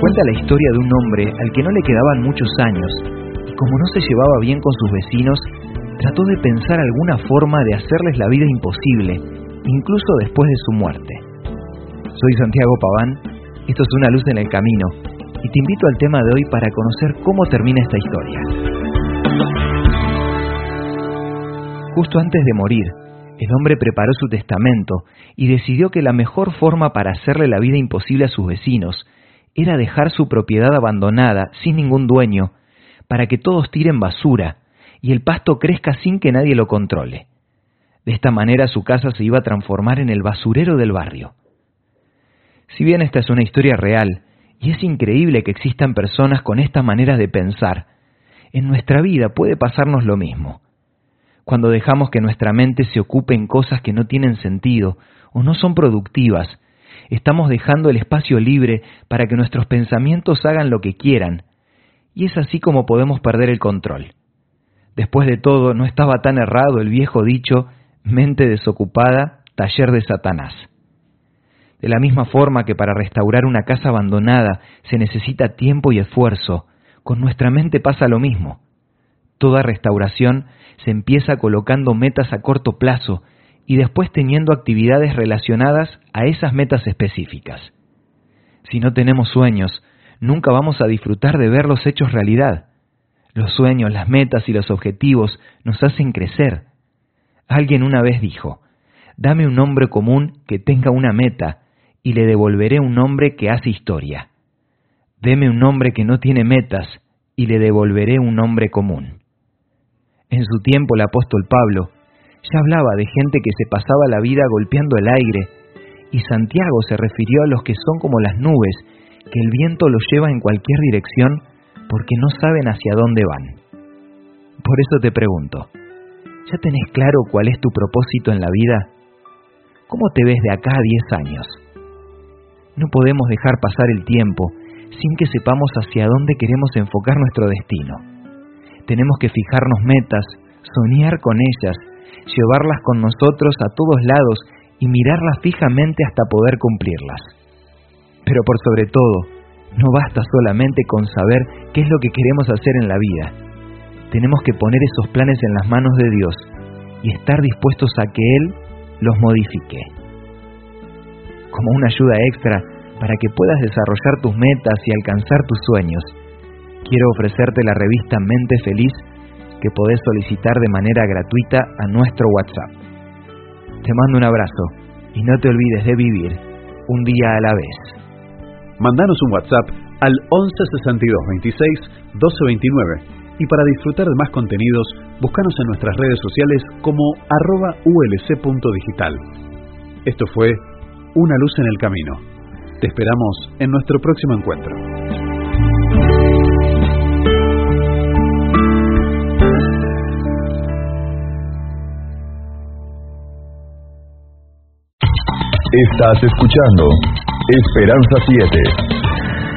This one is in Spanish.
cuenta la historia de un hombre al que no le quedaban muchos años y como no se llevaba bien con sus vecinos, trató de pensar alguna forma de hacerles la vida imposible, incluso después de su muerte. Soy Santiago Paván, esto es Una luz en el camino, y te invito al tema de hoy para conocer cómo termina esta historia. Justo antes de morir, el hombre preparó su testamento y decidió que la mejor forma para hacerle la vida imposible a sus vecinos era dejar su propiedad abandonada sin ningún dueño, para que todos tiren basura y el pasto crezca sin que nadie lo controle. De esta manera su casa se iba a transformar en el basurero del barrio. Si bien esta es una historia real, y es increíble que existan personas con esta manera de pensar, en nuestra vida puede pasarnos lo mismo. Cuando dejamos que nuestra mente se ocupe en cosas que no tienen sentido o no son productivas, estamos dejando el espacio libre para que nuestros pensamientos hagan lo que quieran, y es así como podemos perder el control. Después de todo, no estaba tan errado el viejo dicho, mente desocupada, taller de Satanás. De la misma forma que para restaurar una casa abandonada se necesita tiempo y esfuerzo, con nuestra mente pasa lo mismo. Toda restauración se empieza colocando metas a corto plazo y después teniendo actividades relacionadas a esas metas específicas. Si no tenemos sueños, nunca vamos a disfrutar de verlos hechos realidad. Los sueños, las metas y los objetivos nos hacen crecer. Alguien una vez dijo, dame un hombre común que tenga una meta y le devolveré un hombre que hace historia. Deme un hombre que no tiene metas y le devolveré un hombre común. En su tiempo el apóstol Pablo ya hablaba de gente que se pasaba la vida golpeando el aire, y Santiago se refirió a los que son como las nubes, que el viento los lleva en cualquier dirección porque no saben hacia dónde van. Por eso te pregunto, ¿ya tenés claro cuál es tu propósito en la vida? ¿Cómo te ves de acá a 10 años? No podemos dejar pasar el tiempo sin que sepamos hacia dónde queremos enfocar nuestro destino. Tenemos que fijarnos metas, soñar con ellas, llevarlas con nosotros a todos lados y mirarlas fijamente hasta poder cumplirlas. Pero por sobre todo, no basta solamente con saber qué es lo que queremos hacer en la vida. Tenemos que poner esos planes en las manos de Dios y estar dispuestos a que Él los modifique. Como una ayuda extra para que puedas desarrollar tus metas y alcanzar tus sueños, quiero ofrecerte la revista Mente Feliz que podés solicitar de manera gratuita a nuestro WhatsApp. Te mando un abrazo y no te olvides de vivir un día a la vez. Mandanos un WhatsApp al 11 62 26 12 29 y para disfrutar de más contenidos, búscanos en nuestras redes sociales como @ulc.digital. Esto fue Una luz en el camino. Te esperamos en nuestro próximo encuentro. Estás escuchando Esperanza 7.